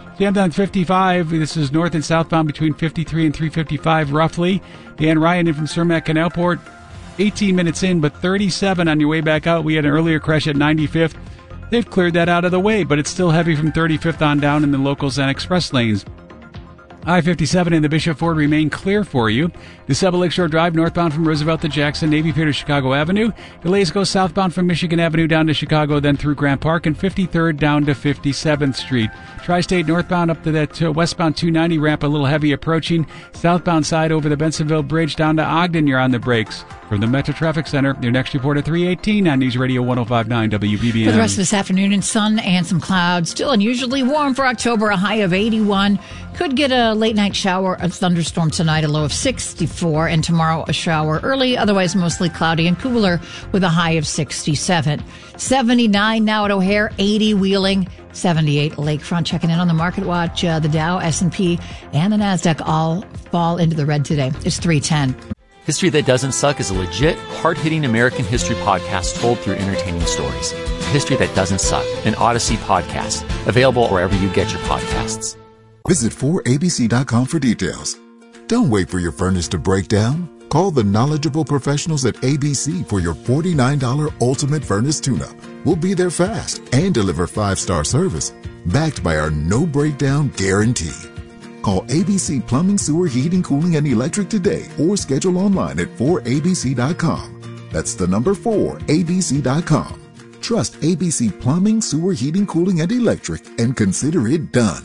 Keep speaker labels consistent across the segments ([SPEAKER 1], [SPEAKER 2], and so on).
[SPEAKER 1] Jammed on 55. This is north and southbound between 53 and 355 roughly. Dan Ryan in from Cermak Canalport. 18 minutes in, but 37 on your way back out. We had an earlier crash at 95th. They've cleared that out of the way, but it's still heavy from 35th on down in the locals and express lanes. I-57 and the Bishop Ford remain clear for you. DeSable Lakeshore Drive northbound from Roosevelt to Jackson, Navy Pier to Chicago Avenue. Delays go southbound from Michigan Avenue down to Chicago, then through Grant Park, and 53rd down to 57th Street. Tri-State northbound up to that westbound 290 ramp, a little heavy approaching. Southbound side over the Bensonville Bridge down to Ogden, you're on the brakes. From the Metro Traffic Center, your next report at 3:18 on News Radio 105.9 WBBM.
[SPEAKER 2] For the rest of this afternoon, in sun and some clouds. Still unusually warm for October, a high of 81. Could get a late night shower, a thunderstorm tonight, a low of 64. And tomorrow, a shower early, otherwise mostly cloudy and cooler with a high of 67. 79 now at O'Hare, 80 Wheeling, 78 Lakefront. Checking in on the Market Watch, the Dow, S&P, and the NASDAQ all fall into the red today. It's 3:10.
[SPEAKER 3] History That Doesn't Suck is a legit, hard-hitting American history podcast told through entertaining stories. History That Doesn't Suck, an Odyssey podcast. Available wherever you get your podcasts.
[SPEAKER 4] Visit 4abc.com for details. Don't wait for your furnace to break down. Call the knowledgeable professionals at ABC for your $49 Ultimate Furnace Tune-Up. We'll be there fast and deliver 5-star service, backed by our no-breakdown guarantee. Call ABC Plumbing, Sewer, Heating, Cooling, and Electric today or schedule online at 4abc.com. That's the number 4abc.com. Trust ABC Plumbing, Sewer, Heating, Cooling, and Electric and consider it done.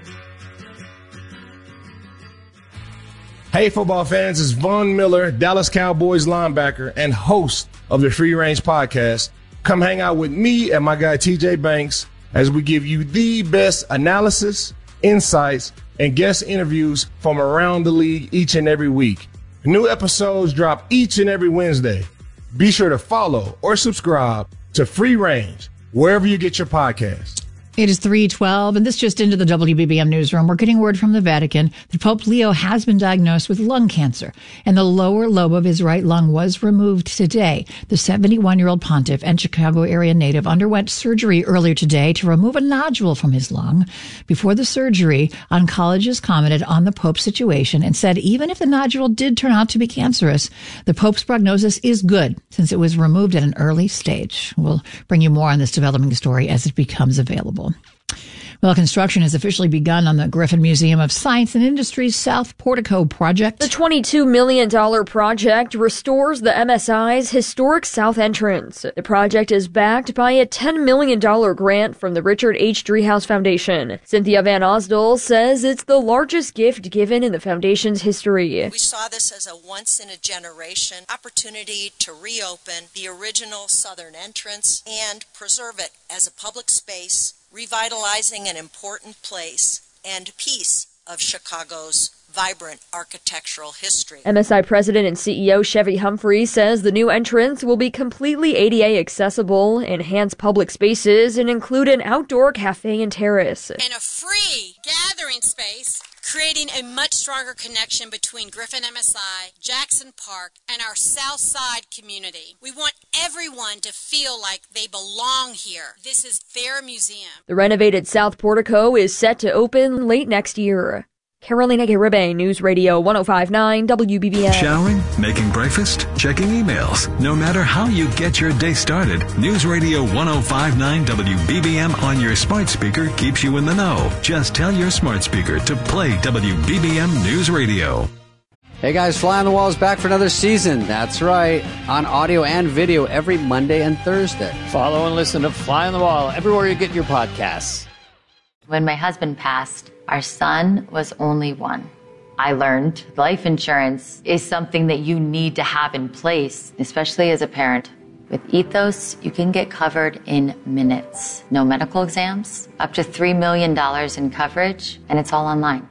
[SPEAKER 5] Hey, football fans, it's Von Miller, Dallas Cowboys linebacker and host of the Free Range Podcast. Come hang out with me and my guy TJ Banks as we give you the best analysis, insights, and guest interviews from around the league each and every week. New episodes drop each and every Wednesday. Be sure to follow or subscribe to Free Range wherever you get your podcasts.
[SPEAKER 2] It is 3:12, and this just into the WBBM newsroom. We're getting word from the Vatican that Pope Leo has been diagnosed with lung cancer, and the lower lobe of his right lung was removed today. The 71-year-old pontiff and Chicago area native underwent surgery earlier today to remove a nodule from his lung. Before the surgery, oncologists commented on the Pope's situation and said even if the nodule did turn out to be cancerous, the Pope's prognosis is good since it was removed at an early stage. We'll bring you more on this developing story as it becomes available. Well, construction has officially begun on the Griffin Museum of Science and Industry's South Portico project.
[SPEAKER 6] The $22 million project restores the MSI's historic south entrance. The project is backed by a $10 million grant from the Richard H. Driehaus Foundation. Cynthia Van Osdol says it's the largest gift given in the foundation's history.
[SPEAKER 7] We saw this as a once-in-a-generation opportunity to reopen the original southern entrance and preserve it as a public space, revitalizing an important place and piece of Chicago's vibrant architectural history.
[SPEAKER 6] MSI President and CEO Chevy Humphrey says the new entrance will be completely ADA accessible, enhance public spaces, and include an outdoor cafe and terrace.
[SPEAKER 8] And a free gathering space, creating a much stronger connection between Griffin MSI, Jackson Park, and our South Side community. We want everyone to feel like they belong here. This is their museum.
[SPEAKER 6] The renovated South Portico is set to open late next year. Carolina Garibay, News Radio 105.9 WBBM.
[SPEAKER 9] Showering, making breakfast, checking emails. No matter how you get your day started, News Radio 105.9 WBBM on your smart speaker keeps you in the know. Just tell your smart speaker to play WBBM News Radio.
[SPEAKER 10] Hey guys, Fly on the Wall is back for another season. That's right. On audio and video every Monday and Thursday.
[SPEAKER 11] Follow and listen to Fly on the Wall everywhere you get your podcasts.
[SPEAKER 12] When my husband passed, our son was only one. I learned life insurance is something that you need to have in place, especially as a parent. With Ethos, you can get covered in minutes. No medical exams, up to $3 million in coverage, and it's all online.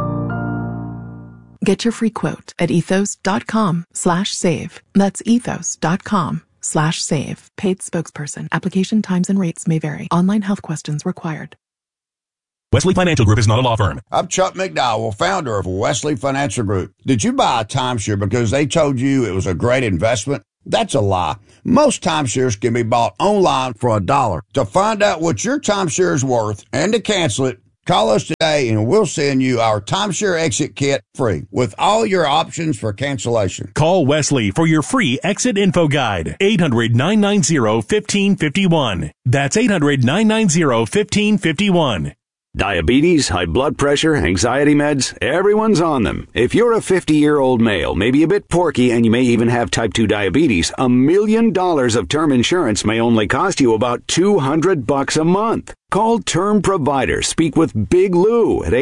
[SPEAKER 13] Get your free quote at ethos.com/save. That's ethos.com/save. Paid spokesperson. Application times and rates may vary. Online health questions required.
[SPEAKER 14] Wesley Financial Group is not a law firm.
[SPEAKER 15] I'm Chuck McDowell, founder of Wesley Financial Group. Did you buy a timeshare because they told you it was a great investment? That's a lie. Most timeshares can be bought online for $1. To find out what your timeshare is worth and to cancel it, Call us today and we'll send you our timeshare exit kit free with all your options for cancellation.
[SPEAKER 14] Call Wesley for your free exit info guide. 800-990-1551. That's 800-990-1551.
[SPEAKER 16] Diabetes, high blood pressure, anxiety meds, everyone's on them. If you're a 50-year-old male, maybe a bit porky, and you may even have type 2 diabetes, $1 million of term insurance may only cost you about $200 a month. Call Term Provider. Speak with Big Lou at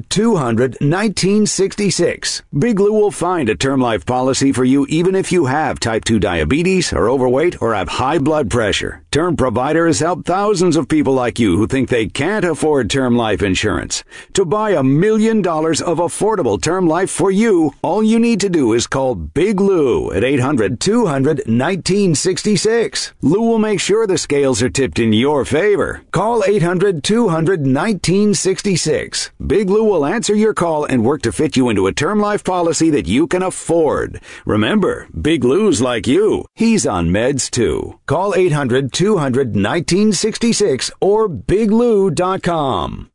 [SPEAKER 16] 800-200-1966. Big Lou will find a term life policy for you even if you have type 2 diabetes, are overweight, or have high blood pressure. Term Provider has helped thousands of people like you who think they can't afford term life insurance. To buy $1 million of affordable term life for you, all you need to do is call Big Lou at 800-200-1966. Lou will make sure the scales are tipped in your favor. Call 800-200-1966. Big Lou will answer your call and work to fit you into a term life policy that you can afford. Remember, Big Lou's like you. He's on meds too. Call 800-200-1966 or biglou.com.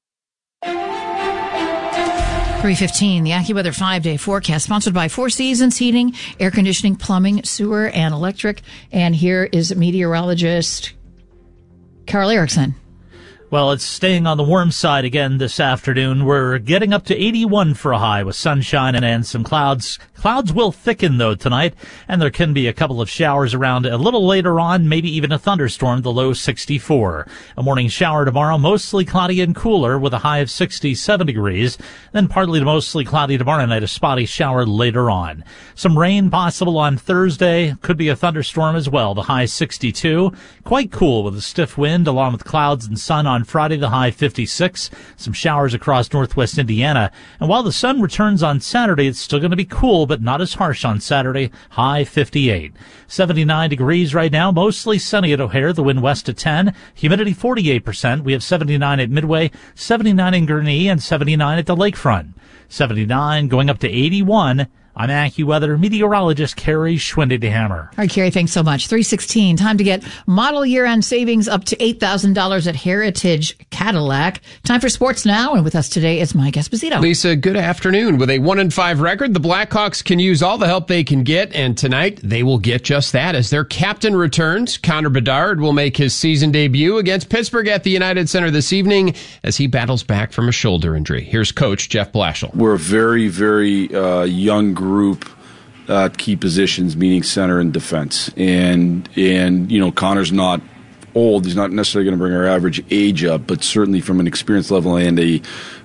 [SPEAKER 2] 3:15, the AccuWeather 5-day forecast, sponsored by Four Seasons Heating, Air Conditioning, Plumbing, Sewer, and Electric. And here is meteorologist Carl Erickson.
[SPEAKER 17] Well, it's staying on the warm side again this afternoon. We're getting up to 81 for a high with sunshine and some clouds. Clouds will thicken, though, tonight, and there can be a couple of showers around a little later on, maybe even a thunderstorm, the low 64. A morning shower tomorrow, mostly cloudy and cooler with a high of 67 degrees. Then partly to mostly cloudy tomorrow night, a spotty shower later on. Some rain possible on Thursday. Could be a thunderstorm as well, the high 62. Quite cool with a stiff wind along with clouds and sun on Friday, the high 56. Some showers across northwest Indiana. And while the sun returns on Saturday, it's still going to be cool, but not as harsh on Saturday, high 58. 79 degrees right now, mostly sunny at O'Hare, the wind west at 10. Humidity 48%. We have 79 at Midway, 79 in Gurnee, and 79 at the lakefront. 79 going up to 81. I'm AccuWeather meteorologist Carrie Schwindehammer.
[SPEAKER 2] All right, Carrie, thanks so much. 3:16, time to get model year-end savings up to $8,000 at Heritage Cadillac. Time for sports now, and with us today is Mike Esposito.
[SPEAKER 18] Lisa, good afternoon. With a 1-5 record, the Blackhawks can use all the help they can get, and tonight they will get just that as their captain returns. Connor Bedard will make his season debut against Pittsburgh at the United Center this evening as he battles back from a shoulder injury. Here's Coach Jeff Blashill.
[SPEAKER 19] We're a very, very young group, key positions, meaning center and defense. And you know, Connor's not old. He's not necessarily going to bring our average age up, but certainly from an experience level and a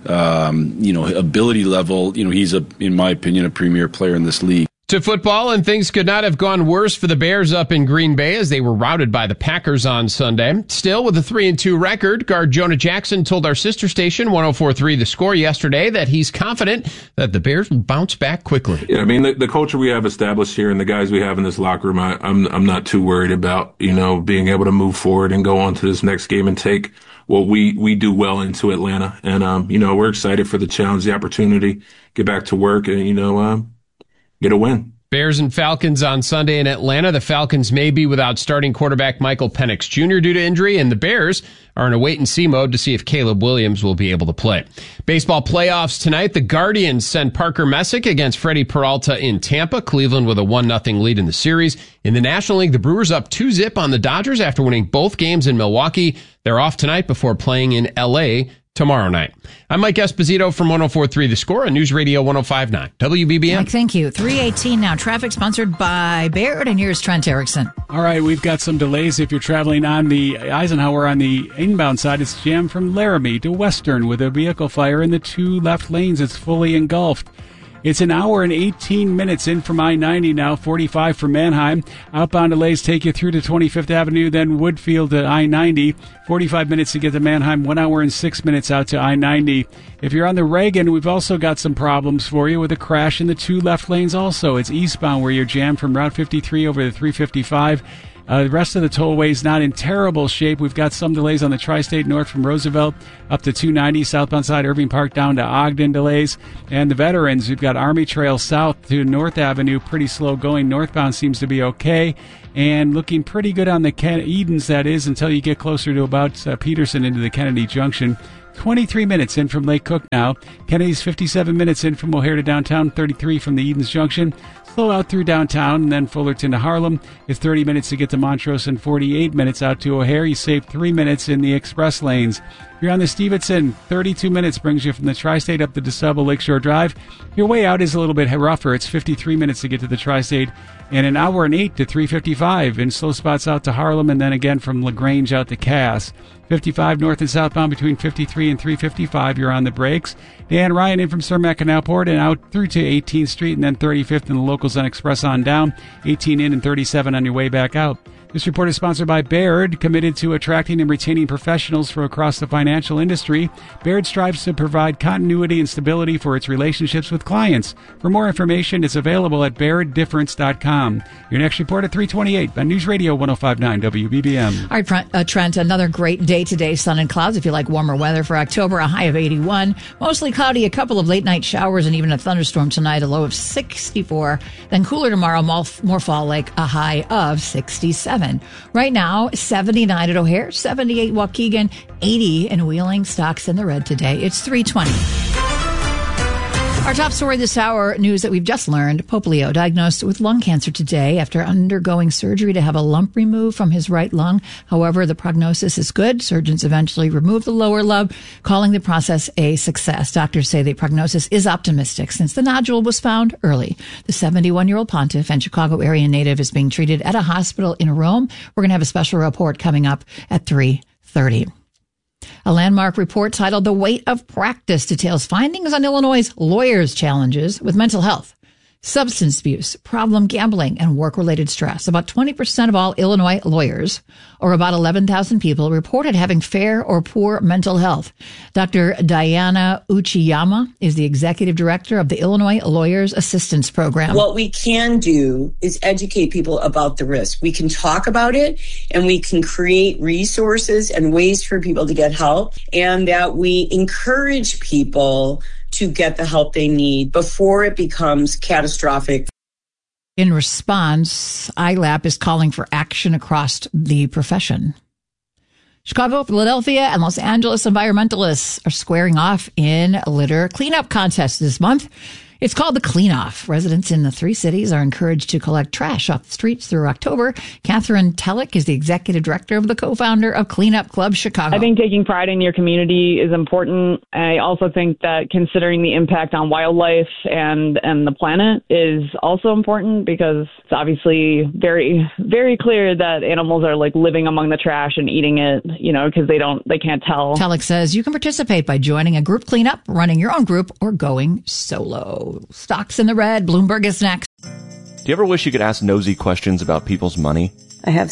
[SPEAKER 19] ability level, he's in my opinion, a premier player in this league.
[SPEAKER 18] To football, and things could not have gone worse for the Bears up in Green Bay as they were routed by the Packers on Sunday. Still, with a 3-2 record, guard Jonah Jackson told our sister station, 104.3 The Score, yesterday that he's confident that the Bears will bounce back quickly.
[SPEAKER 20] Yeah, I mean, the culture we have established here and the guys we have in this locker room, I'm not too worried about, being able to move forward and go on to this next game and take what we do well into Atlanta. And, we're excited for the challenge, the opportunity, get back to work and, get a win.
[SPEAKER 18] Bears and Falcons on Sunday in Atlanta. The Falcons may be without starting quarterback Michael Penix Jr. due to injury, and the Bears are in a wait-and-see mode to see if Caleb Williams will be able to play. Baseball playoffs tonight. The Guardians send Parker Messick against Freddie Peralta in Tampa. Cleveland with a 1-0 lead in the series. In the National League, the Brewers up 2-0 on the Dodgers after winning both games in Milwaukee. They're off tonight before playing in L.A. tomorrow night. I'm Mike Esposito from 104.3 The Score on News Radio 105.9 WBBM.
[SPEAKER 2] Mike, thank you. 3:18 now. Traffic sponsored by Baird, and here's Trent Erickson.
[SPEAKER 1] All right, we've got some delays if you're traveling on the Eisenhower on the inbound side. It's jammed from Laramie to Western with a vehicle fire in the two left lanes. It's fully engulfed. It's an hour and 18 minutes in from I-90 now, 45 from Manheim. Outbound delays take you through to 25th Avenue, then Woodfield to I-90. 45 minutes to get to Manheim, 1 hour and 6 minutes out to I-90. If you're on the Reagan, we've also got some problems for you with a crash in the two left lanes also. It's eastbound where you're jammed from Route 53 over to 355. The rest of the tollway is not in terrible shape. We've got some delays on the Tri-State North from Roosevelt up to 290, southbound side Irving Park down to Ogden delays. And the Veterans, we've got Army Trail South to North Avenue, pretty slow going. Northbound seems to be okay. And looking pretty good on the Edens, that is, until you get closer to about Peterson into the Kennedy Junction. 23 minutes in from Lake Cook now. Kennedy's 57 minutes in from O'Hare to downtown, 33 from the Edens Junction. Slow out through downtown and then Fullerton to Harlem. It's 30 minutes to get to Montrose and 48 minutes out to O'Hare. You save 3 minutes in the express lanes. You're on the Stevenson. 32 minutes brings you from the Tri-State up the DeSable Lakeshore Drive. Your way out is a little bit rougher. It's 53 minutes to get to the Tri-State and an hour and 8 to 355 in slow spots out to Harlem and then again from LaGrange out to Cass. 55 north and southbound between 53 and 355. You're on the brakes. Dan Ryan in from Cermak and Alport and out through to 18th Street and then 35th and the Locals on Express on down. 18 in and 37 on your way back out. This report is sponsored by Baird, committed to attracting and retaining professionals from across the financial industry. Baird strives to provide continuity and stability for its relationships with clients. For more information, it's available at BairdDifference.com. Your next report at 3:28 on News Radio 105.9 WBBM.
[SPEAKER 2] All right, Trent, another great day today. Sun and clouds if you like warmer weather for October, a high of 81. Mostly cloudy, a couple of late-night showers and even a thunderstorm tonight, a low of 64. Then cooler tomorrow, more fall-like, a high of 67. Right now, 79 at O'Hare, 78 Waukegan, 80 in Wheeling. Stocks in the red today. It's 3:20. Our top story this hour, news that we've just learned. Pope Leo diagnosed with lung cancer today after undergoing surgery to have a lump removed from his right lung. However, the prognosis is good. Surgeons eventually removed the lower lobe, calling the process a success. Doctors say the prognosis is optimistic since the nodule was found early. The 71-year-old pontiff and Chicago area native is being treated at a hospital in Rome. We're going to have a special report coming up at 3:30. A landmark report titled The Weight of Practice details findings on Illinois' lawyers' challenges with mental health, substance abuse, problem gambling, and work-related stress. About 20% of all Illinois lawyers, or about 11,000 people, reported having fair or poor mental health. Dr. Diana Uchiyama is the executive director of the Illinois Lawyers Assistance Program.
[SPEAKER 21] What we can do is educate people about the risk. We can talk about it, and we can create resources and ways for people to get help, and that we encourage people to get the help they need before it becomes catastrophic.
[SPEAKER 2] In response, ILAP is calling for action across the profession. Chicago, Philadelphia, and Los Angeles environmentalists are squaring off in a litter cleanup contest this month. It's called the Clean Off. Residents in the three cities are encouraged to collect trash off the streets through October. Catherine Tellick is the executive director of the co-founder of Cleanup Club Chicago.
[SPEAKER 22] I think taking pride in your community is important. I also think that considering the impact on wildlife and the planet is also important because it's obviously very, very clear that animals are like living among the trash and eating it, you know, because they can't tell.
[SPEAKER 2] Tellick says you can participate by joining a group cleanup, running your own group, or going solo. Stocks in the red. Bloomberg is next.
[SPEAKER 23] Do you ever wish you could ask nosy questions about people's money?
[SPEAKER 24] I have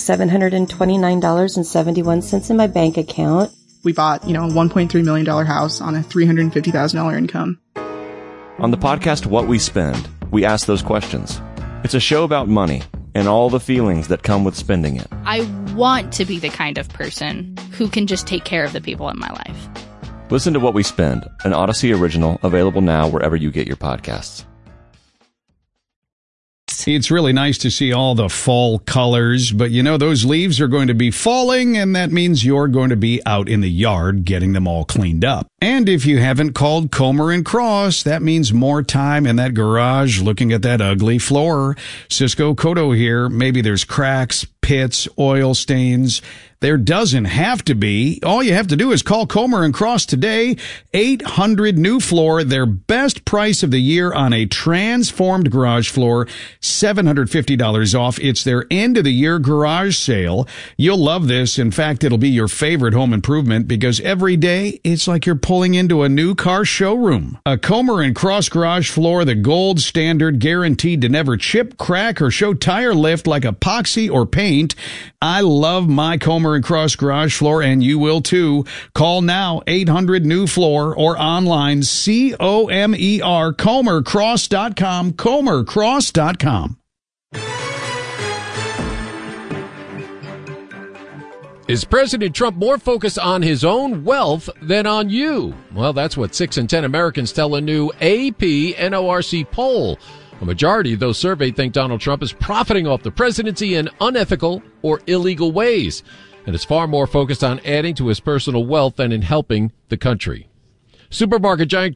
[SPEAKER 24] $729.71 in my bank account.
[SPEAKER 25] We bought, a $1.3 million house on a $350,000 income.
[SPEAKER 23] On the podcast What We Spend, we ask those questions. It's a show about money and all the feelings that come with spending it.
[SPEAKER 26] I want to be the kind of person who can just take care of the people in my life.
[SPEAKER 23] Listen to What We Spend, an Odyssey original, available now wherever you get your podcasts.
[SPEAKER 27] It's really nice to see all the fall colors, but those leaves are going to be falling, and that means you're going to be out in the yard getting them all cleaned up. And if you haven't called Comer and Cross, that means more time in that garage looking at that ugly floor. Cisco Cotto here. Maybe there's cracks, pits, oil stains. There doesn't have to be. All you have to do is call Comer and Cross today. 800 new floor, their best price of the year on a transformed garage floor, $750 off. It's their end of the year garage sale. You'll love this. In fact, it'll be your favorite home improvement because every day it's like you're pulling into a new car showroom. A Comer and Cross garage floor, the gold standard, guaranteed to never chip, crack, or show tire lift like epoxy or paint. I love my Comer and Cross garage floor, and you will too. Call now, 800 new floor, or online, COMER, ComerCross.com, ComerCross.com.
[SPEAKER 28] Is President Trump more focused on his own wealth than on you? Well, that's what 6 in 10 Americans tell a new AP NORC poll. A majority of those surveyed think Donald Trump is profiting off the presidency in unethical or illegal ways. and is far more focused on adding to his personal wealth than in helping the country. Supermarket giant